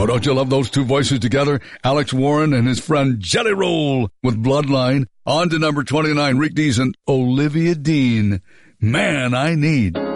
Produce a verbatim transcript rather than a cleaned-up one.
Oh, don't you love those two voices together? Alex Warren and his friend Jelly Roll with Bloodline. On to number twenty-nine, Rick Dees and Olivia Dean. Man, I Need.